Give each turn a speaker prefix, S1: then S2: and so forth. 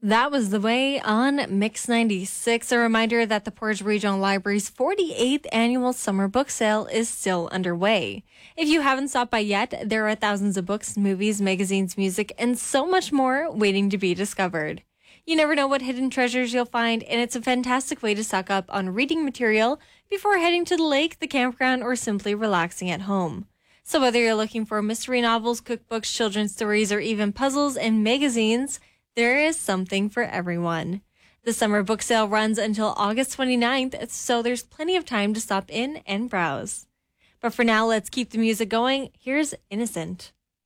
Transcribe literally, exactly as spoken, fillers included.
S1: That was The Way on Mix ninety-six. A reminder that the Portage Regional Library's forty-eighth annual summer book sale is still underway. If you haven't stopped by yet, there are thousands of books, movies, magazines, music, and so much more waiting to be discovered. You never know what hidden treasures you'll find, and it's a fantastic way to stock up on reading material before heading to the lake, the campground, or simply relaxing at home. So whether you're looking for mystery novels, cookbooks, children's stories, or even puzzles and magazines, there is something for everyone. The summer book sale runs until August twenty-ninth, so there's plenty of time to stop in and browse. But for now, let's keep the music going. Here's Innocent.